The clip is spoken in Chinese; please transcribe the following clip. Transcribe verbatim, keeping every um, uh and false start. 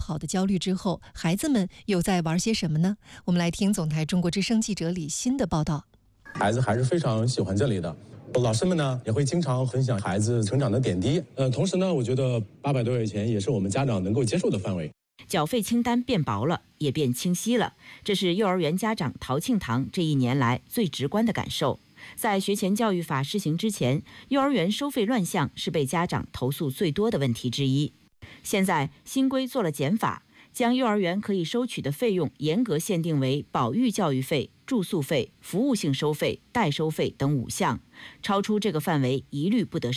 好的焦虑之后，孩子们又在玩些什么呢？我们来听总台中国之声记者李欣的报道。 孩子还是非常喜欢这里的，老师们呢也会经常分享孩子成长的点滴。呃，同时呢，我觉得八百多块钱也是我们家长能够接受的范围。 缴费清单变薄了，也变清晰了，这是幼儿园家长陶庆堂这一年来最直观的感受。在学前教育法施行之前，幼儿园收费乱象是被家长投诉最多的问题之一。现在新规做了减法，将幼儿园可以收取的费用严格限定为保育教育费、住宿费、服务性收费、代收费等五项，超出这个范围一律不得